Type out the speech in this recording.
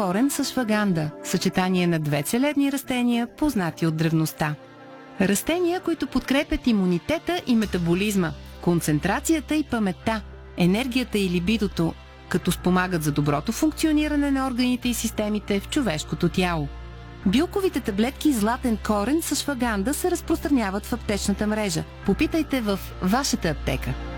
корен с шваганда, съчетание на две целебни растения, познати от древността. Растения, които подкрепят имунитета и метаболизма, концентрацията и паметта, енергията и либидото, като спомагат за доброто функциониране на органите и системите в човешкото тяло. Билковите таблетки златен корен с шваганда се разпространяват в аптечната мрежа. Попитайте в вашата аптека.